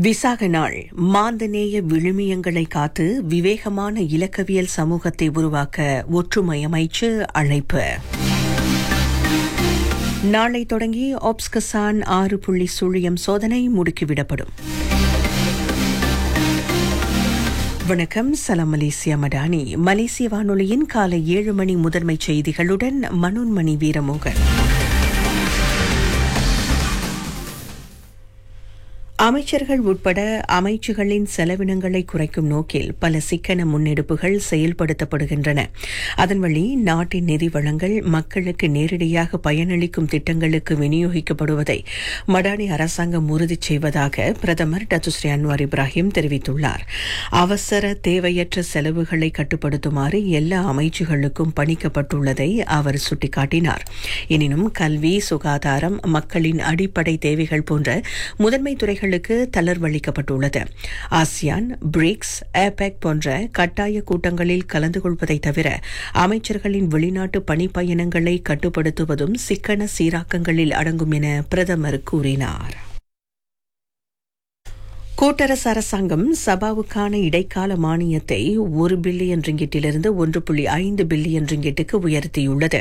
விசாக நாள் மாந்தநேய விழுமியங்களை காத்து விவேகமான இலக்கவியல் சமூகத்தை உருவாக்க ஒற்றுமை அமைச்சு அழைப்பு. நாளை தொடங்கி ஆப்ஸ்கசான் 6.0 சோதனை முடுக்கிவிடப்படும். வணக்கம், சலாம் மலேசியா மடானி. மலேசிய வானொலியின் காலை 7 மணி முதன்மை செய்திகளுடன் மனோன்மணி வீரமோகன். அமைச்சர்கள் உட்பட அமைச்சுகளின் செலவினங்களை குறைக்கும் நோக்கில் பல சிக்கன முன்னெடுப்புகள் செயல்படுத்தப்படுகின்றன. அதன் வழி நாட்டின் நிதி வளங்கள் மக்களுக்கு நேரடியாக பயனளிக்கும் திட்டங்களுக்கு விநியோகிக்கப்படுவதை மடானி அரசாங்கம் உறுதி செய்வதாக பிரதமர் டத்துஸ்ரீ அன்வார் இப்ராஹிம் தெரிவித்துள்ளார். அவசர தேவையற்ற செலவுகளை கட்டுப்படுத்துமாறு எல்லா அமைச்சுகளுக்கும் பணிக்கப்பட்டுள்ளதை அவர் சுட்டிக்காட்டினார். எனினும் கல்வி, சுகாதாரம், மக்களின் அடிப்படை தேவைகள் போன்ற முதன்மை துறைகள் தளர்வளிக்கப்பட்டுள்ளது. ஆசியான், பிரிக்ஸ், ஏபெக் போன்ற கட்டாய கூட்டங்களில் கலந்து கொள்வதை தவிர அமைச்சர்களின் வெளிநாட்டு பணிப்பயணங்களை கட்டுப்படுத்துவதும் சிக்கன சீராக்கங்களில் அடங்கும் என பிரதமர் கூறினார். கூட்டரசு அரசாங்கம் சபாவுக்கான இடைக்கால மானியத்தை 1 பில்லியன் ரிங்கிட்டிலிருந்து 1.5 பில்லியன் ரிங்கிட்டுக்கு உயர்த்தியுள்ளது.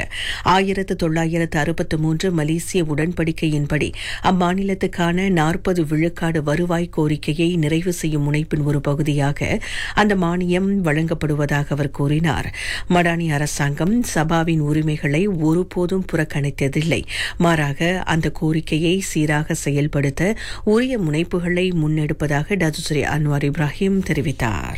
1963 மலேசிய உடன்படிக்கையின்படி அம்மாநிலத்துக்கான 40 விழுக்காடு வருவாய் கோரிக்கையை நிறைவு செய்யும் முனைப்பின் ஒரு பகுதியாக அந்த மானியம் வழங்கப்படுவதாக அவர் கூறினார். மடானி அரசாங்கம் சபாவின் உரிமைகளை ஒருபோதும் புறக்கணித்ததில்லை. மாறாக அந்த கோரிக்கையை சீராக செயல்படுத்த உரிய முனைப்புகளை முன்னெடுப்பதாக டத்துஸ்ரீ அன்வார் இப்ராஹிம் தெரிவித்தார்.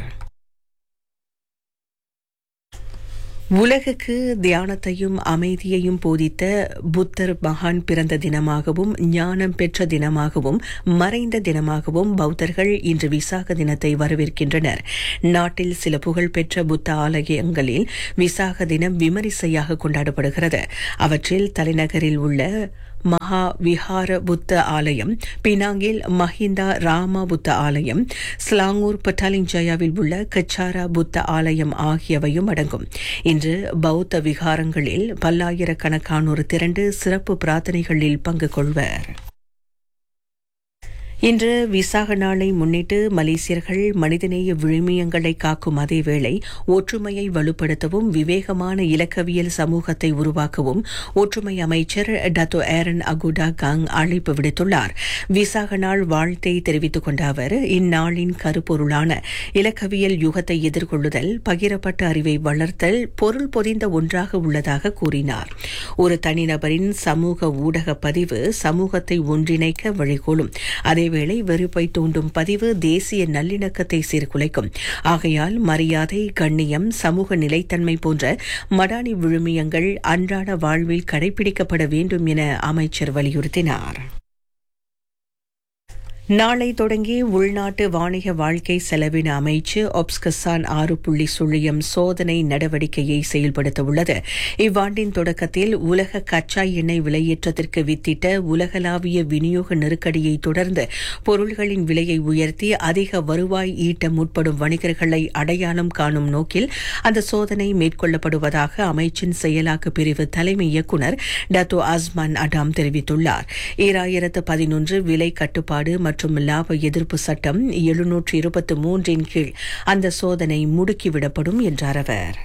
உலகுக்கு தியானத்தையும் அமைதியையும் போதித்த புத்தர் மகான் பிறந்த தினமாகவும் ஞானம் பெற்ற தினமாகவும் மறைந்த தினமாகவும் பௌத்தர்கள் இன்று விசாக தினத்தை வரவேற்கின்றனர். நாட்டில் சில புகழ்பெற்ற புத்த ஆலயங்களில் விசாக தினம் விமரிசையாக கொண்டாடப்படுகிறது. அவற்றில் தலைநகரில் உள்ள மகா விஹார புத்த ஆலயம், பினாங்கில் மஹிந்தா ராமா புத்த ஆலயம், ஸ்லாங்கூர் பட்டாலிஞ்சயாவில் உள்ள கச்சாரா புத்த ஆலயம் ஆகியவையும் அடங்கும். இன்று பௌத்த விகாரங்களில் பல்லாயிரக்கணக்கானோர் திரண்டு சிறப்பு பிரார்த்தனைகளில் பங்கு கொள்வர். இன்று விசாக நாளை முன்னிட்டு மலேசியர்கள் மனிதநேய விழுமியங்களை காக்கும் அதேவேளை ஒற்றுமையை வலுப்படுத்தவும் விவேகமான இலக்கவியல் சமூகத்தை உருவாக்கவும் ஒற்றுமை அமைச்சர் டத்தோ ஏரன் அகுடா காங் அழைப்பு விடுத்துள்ளார். விசாக நாள் வாழ்த்தை தெரிவித்துக் கொண்ட அவர் இந்நாளின் கருப்பொருளான இலக்கவியல் யுகத்தை எதிர்கொள்ளுதல், பகிரப்பட்ட அறிவை வளர்த்தல் பொருள் பொதிந்த ஒன்றாக உள்ளதாக கூறினார். ஒரு தனிநபரின் சமூக ஊடக பதிவு சமூகத்தை ஒன்றிணைக்க வழிகோலும். அதே வேளை வெறுப்பை தூண்டும் பதிவு தேசிய நல்லிணக்கத்தை சீர்குலைக்கும். ஆகையால் மரியாதை, கண்ணியம், சமூக நிலைத்தன்மை போன்ற மடானி விழுமியங்கள் அன்றாட வாழ்வில் கடைபிடிக்கப்பட வேண்டும் என அமைச்சர் வலியுறுத்தினார். நாளை தொடங்கி உள்நாட்டு வாணிக வாழ்க்கை செலவின அமைச்சு ஆப்ஸ்கசான் 6.0 சோதனை நடவடிக்கையை செயல்படுத்த உள்ளது. இவ்வாண்டின் தொடக்கத்தில் உலக கச்சா எண்ணெய் விலையேற்றத்திற்கு வித்திட்ட உலகளாவிய விநியோக நெருக்கடியை தொடர்ந்து பொருள்களின் விலையை உயர்த்தி அதிக வருவாய் ஈட்ட முற்படும் வணிகர்களை அடையாளம் காணும் நோக்கில் அந்த சோதனை மேற்கொள்ளப்படுவதாக அமைச்சின் செயலாக்க பிரிவு தலைமை இயக்குநர் டத்தோ அஸ்மான் அடாம் தெரிவித்துள்ளார். 2011 விலை கட்டுப்பாடு மற்றும் லாப எதிர்ப்பு சட்டம் 723 கீழ் அந்த சோதனை முடுக்கிவிடப்படும் என்றார் அவர்.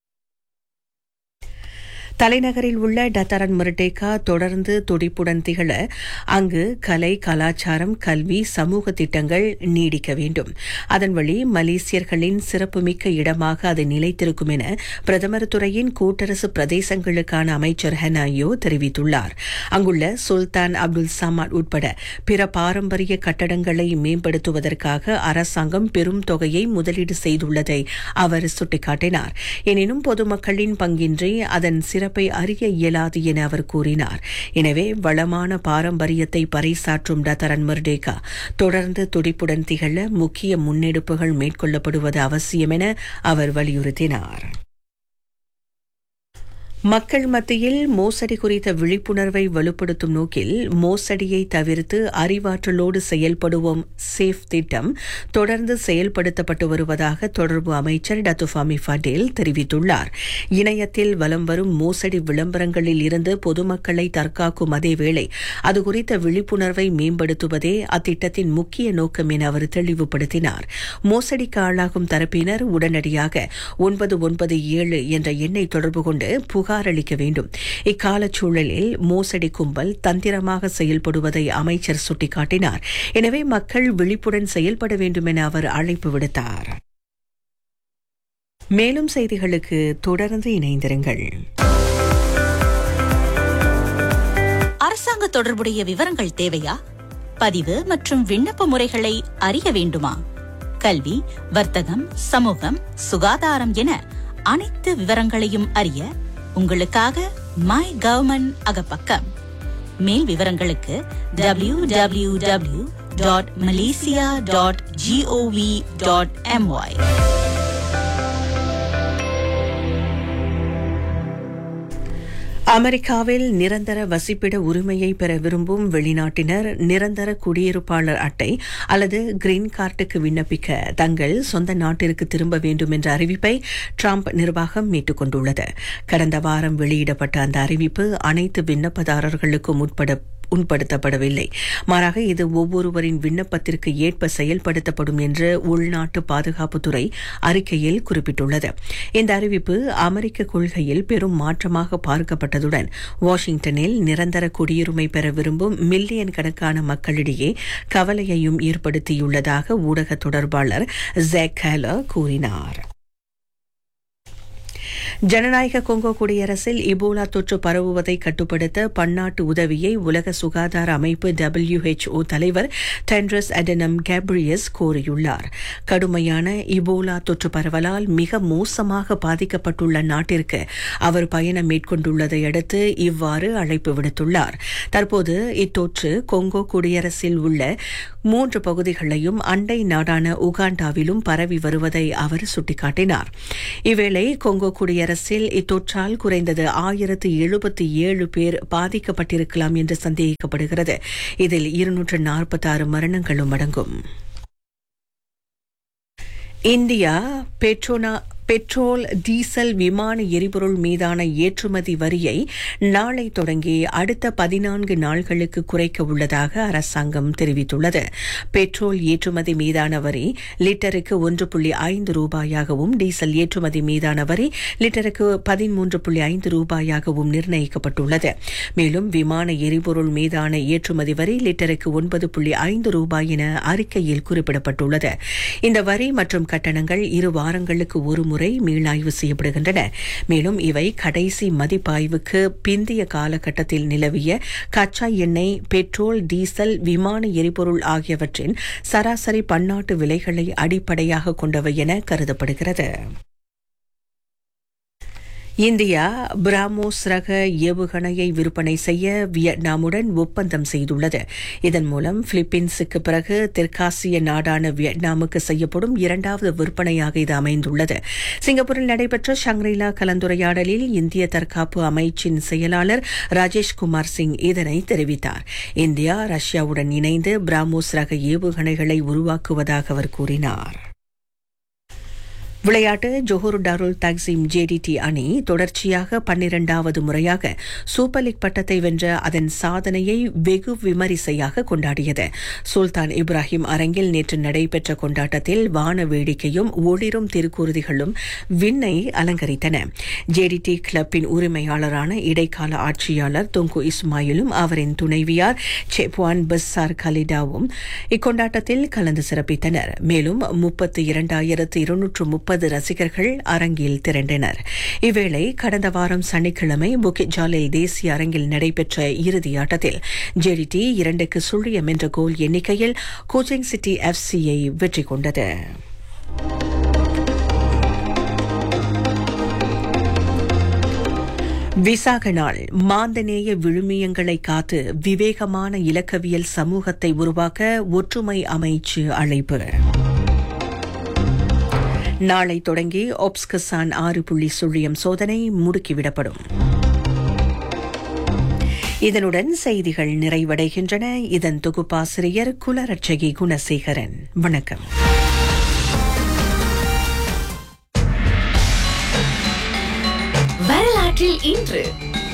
தலைநகரில் உள்ள டத்தரன் மர்டேகா தொடர்ந்து துடிப்புடன் திகழ அங்கு கலை, கலாச்சாரம், கல்வி, சமூக திட்டங்கள் நீடிக்க வேண்டும். அதன் வழி மலேசியர்களின் சிறப்புமிக்க இடமாக அது நிலைத்திருக்கும் என பிரதமர் துறையின் கூட்டரசு பிரதேசங்களுக்கான அமைச்சர் ஹெனாயோ தெரிவித்துள்ளார். அங்குள்ள சுல்தான் அப்துல் சமாட் உட்பட பிற பாரம்பரிய கட்டடங்களை மேம்படுத்துவதற்காக அரசாங்கம் பெரும் தொகையை முதலீடு செய்துள்ளதை அவர் சுட்டிக்காட்டினார். எனினும் பொதுமக்களின் பங்கின்றி அதன் சிறப்பை அறிய இயலாது என அவர் கூறினார். எனவே வளமான பாரம்பரியத்தை பறைசாற்றும் டத்தரன் மர்டேகா தொடர்ந்து துடிப்புடன் திகழ முக்கிய முன்னெடுப்புகள் மேற்கொள்ளப்படுவது அவசியம் என அவர் வலியுறுத்தினார். மக்கள் மத்தியில் மோசடி குறித்த விழிப்புணர்வை வலுப்படுத்தும் நோக்கில் மோசடியை தவிர்த்து அறிவாற்றலோடு செயல்படுவோம் சேஃப் திட்டம் தொடர்ந்து செயல்படுத்தப்பட்டு வருவதாக தொடர்பு அமைச்சர் டத்துஃபாமி ஃபடேல் தெரிவித்துள்ளார். இணையத்தில் வலம் வரும் மோசடி விளம்பரங்களில் இருந்து பொதுமக்களை தற்காக்கும் அதேவேளை அதுகுறித்த விழிப்புணர்வை மேம்படுத்துவதே அத்திட்டத்தின் முக்கிய நோக்கம் என அவர் தெளிவுபடுத்தினார். மோசடிக்கு ஆளாகும் தரப்பினர் உடனடியாக 997 என்ற எண்ணை தொடர்பு கொண்டு புகார் அளிக்க வேண்டும். இக்கால சூழலில் மோசடி கும்பல் தந்திரமாக செயல்படுவதை அமைச்சர் சுட்டிக்காட்டினார். எனவே மக்கள் விழிப்புடன் செயல்பட வேண்டும் என அவர் அழைப்பு விடுத்தார். மேலும் செய்திகளுக்கு தொடர்ந்து இணைந்திருங்கள். அரசாங்க தொடர்புடைய விவரங்கள் தேவையா? பதிவு மற்றும் விண்ணப்ப முறைகளை அறிய வேண்டுமா? கல்வி, வர்த்தகம், சமூகம், சுகாதாரம் என அனைத்து விவரங்களையும் அறிய உங்களுக்காக மை கவர்மெண்ட் அகப்பக்கம். மேல் விவரங்களுக்கு www.malaysia.gov.my. அமெரிக்காவில் நிரந்தர வசிப்பிட உரிமையை பெற விரும்பும் வெளிநாட்டினர் நிரந்தர குடியிருப்பாளர் அட்டை அல்லது கிரீன் கார்டுக்கு விண்ணப்பிக்க தங்கள் சொந்த நாட்டிற்கு திரும்ப வேண்டும் என்ற அறிவிப்பை ட்ரம்ப் நிர்வாகம் மீட்டுக் கொண்டுள்ளது. கடந்த வாரம் வெளியிடப்பட்ட அந்த அறிவிப்பு அனைத்து விண்ணப்பதாரர்களுக்கும் உட்படுத்தப்படவில்லை. மாறாக இது ஒவ்வொருவரின் விண்ணப்பத்திற்கு ஏற்ப செயல்படுத்தப்படும் என்று உள்நாட்டு பாதுகாப்புத்துறை அறிக்கையில் குறிப்பிட்டுள்ளது. இந்த அறிவிப்பு அமெரிக்க கொள்கையில் பெரும் மாற்றமாக பார்க்கப்பட்டதுடன் வாஷிங்டனில் நிரந்தர குடியுரிமை பெற விரும்பும் மில்லியன் கணக்கான மக்களிடையே கவலையையும் ஏற்படுத்தியுள்ளதாக ஊடக தொடர்பாளர் ஜாக் ஹேலர் கூறினார். ஜனநாயக கொங்கோ குடியரசில் இபோலா தொற்று பரவுவதை கட்டுப்படுத்த பன்னாட்டு உதவியை உலக சுகாதார அமைப்பு WHO தலைவர் டெட்ரஸ் அடனம் கேப்ரியஸ் கோரியுள்ளார். கடுமையான இபோலா தொற்று பரவலால் மிக மோசமாக பாதிக்கப்பட்டுள்ள நாட்டிற்கு அவர் பயணம் மேற்கொண்டுள்ளதை அடுத்து இவ்வாறு அழைப்பு விடுத்துள்ளார். தற்போது இத்தொற்று கொங்கோ குடியரசில் உள்ள 3 பகுதிகளையும் அண்டை நாடான உகாண்டாவிலும் பரவி வருவதை அவர் சுட்டிக்காட்டினார். இவ்வேளை கொங்கோ குடியரசில் இத்தொற்றால் குறைந்தது 1077 பேர் பாதிக்கப்பட்டிருக்கலாம் என்று சந்தேகிக்கப்படுகிறது. இதில் 246 மரணங்களும் அடங்கும். இந்தியா பெட்ரோல், டீசல், விமான எரிபொருள் மீதான ஏற்றுமதி வரியை நாளை தொடங்கி அடுத்த 14 நாள்களுக்கு குறைக்க உள்ளதாக அரசாங்கம் தெரிவித்துள்ளது. பெட்ரோல் ஏற்றுமதி மீதான வரி லிட்டருக்கு 1.5 ரூபாயாகவும், டீசல் ஏற்றுமதி மீதான வரி லிட்டருக்கு 13.5 ரூபாயாகவும் நிர்ணயிக்கப்பட்டுள்ளது. மேலும் விமான எரிபொருள் மீதான ஏற்றுமதி வரி லிட்டருக்கு 9.5 ரூபாய் என அறிக்கையில் குறிப்பிடப்பட்டுள்ளது. இந்த வரி மற்றும் கட்டணங்கள் 2 வாரங்களுக்கு ஒரு முறை மீளாய்வு செய்யப்படுகின்றன. மேலும் இவை கடைசி மதிப்பாய்வுக்கு பிந்திய காலகட்டத்தில் நிலவிய கச்சா எண்ணெய், பெட்ரோல், டீசல், விமான எரிபொருள் ஆகியவற்றின் சராசரி பன்னாட்டு விலைகளை அடிப்படையாக கொண்டவை என கருதப்படுகிறது. இந்தியா பிராமோஸ் ரக ஏவுகணையை விற்பனை செய்ய வியட்நாமுடன் ஒப்பந்தம் செய்துள்ளது. இதன் மூலம் பிலிப்பீன்ஸுக்கு பிறகு தெற்காசிய நாடான வியட்நாமுக்கு செய்யப்படும் 2வது விற்பனையாக இது அமைந்துள்ளது. சிங்கப்பூரில் நடைபெற்ற ஷங்க்ரிலா கலந்துரையாடலில் இந்திய தற்காப்பு அமைச்சின் செயலாளர் ராஜேஷ்குமார் சிங் இதனை தெரிவித்தார். இந்தியா ரஷ்யாவுடன் இணைந்து பிராமோஸ் ரக ஏவுகணைகளை உருவாக்குவதாக அவர் கூறினார். விளையாட்டு. ஜோஹர் டாருல் தக்ஸிம் JDT அணி தொடர்ச்சியாக 12வது முறையாக சூப்பர் லீக் பட்டத்தை வென்ற அதன் சாதனையை வெகு விமரிசையாக கொண்டாடியது. சுல்தான் இப்ராஹிம் அரங்கில் நேற்று நடைபெற்ற கொண்டாட்டத்தில் வான வேடிக்கையும் ஒளிரும் திருக்குருதிகளும் விண்ணை அலங்கரித்தன. JDT கிளப்பின் உரிமையாளரான இடைக்கால ஆட்சியாளர் தொங்கு இஸ்மாயிலும் அவரின் துணைவியார் செப்வான் பஸ்ஸார் கலிடாவும் இக்கொண்டாட்டத்தில் கலந்து சிறப்பித்தனர். மேலும் 32,230 ரசிகர்கள் அரங்கில் திரண்டனர். இவ்வேளை கடந்த வாரம் சனிக்கிழமை புக்கிட் ஜாலில் தேசிய அரங்கில் நடைபெற்ற இறுதி ஆட்டத்தில் JDT 2-0 என்ற கோல் எண்ணிக்கையில் கோச்சிங் சிட்டி FCயை வெற்றி கொண்டது. விசாக நாள். மாந்தநேய விழுமியங்களை காத்து விவேகமான இலக்கவியல் சமூகத்தை உருவாக்க ஒற்றுமை அமைச்சு அழைப்பு. நாளை தொடங்கி ஒப்ஸ்கசான் 6 புள்ளி சுழியம் சோதனை முடுக்கிவிடப்படும். இதனுடன் செய்திகள் நிறைவடைகின்றன. இதன் தொகுப்பாசிரியர் குலரட்சகி குணசேகரன். வணக்கம். வரலாற்றில் இன்று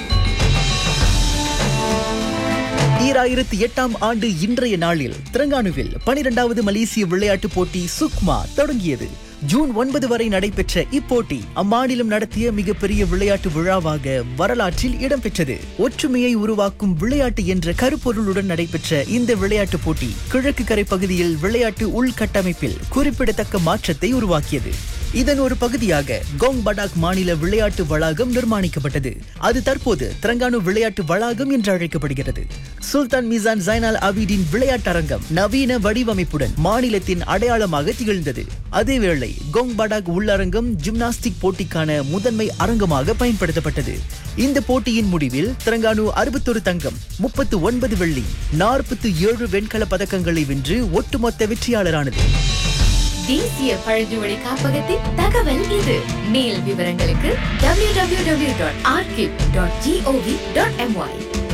2008 ஆண்டு இன்றைய நாளில் திரங்கானுவில் 12வது மலேசிய விளையாட்டுப் போட்டி சுக்மா தொடங்கியது. ஜூன் 9 வரை நடைபெற்ற இப்போட்டி அம்மாநிலம் நடத்திய மிகப்பெரிய விளையாட்டு விழாவாக வரலாற்றில் இடம்பெற்றது. ஒற்றுமையை உருவாக்கும் விளையாட்டு என்ற கருப்பொருளுடன் நடைபெற்ற இந்த விளையாட்டுப் போட்டி கிழக்கு கரை பகுதியில் விளையாட்டு உள்கட்டமைப்பில் குறிப்பிடத்தக்க மாற்றத்தை உருவாக்கியது. இதன் ஒரு பகுதியாக கோங் படாக் மாநில விளையாட்டு வளாகம் நிர்மாணிக்கப்பட்டது. அது தற்போது திரங்கானு விளையாட்டு வளாகம் என்று அழைக்கப்படுகிறது. சுல்தான் மிசான் ஜைனால் அபிடின் விளையாட்டரங்கம் நவீன வடிவமைப்புடன் மாநிலத்தின் அடையாளமாக திகழ்ந்தது. அதேவேளை கோங் படாக் உள்ளரங்கம் ஜிம்னாஸ்டிக் போட்டிக்கான முதன்மை அரங்கமாக பயன்படுத்தப்பட்டது. இந்த போட்டியின் முடிவில் திரங்கானு 61 தங்கம், 39 வெள்ளி, 47 வெண்கல பதக்கங்களை வென்று ஒட்டுமொத்த வெற்றியாளரானது. தேசிய பழங்குடி காப்பகத்தின் தகவல் இது. மேல் விவரங்களுக்கு www.archive.gov.my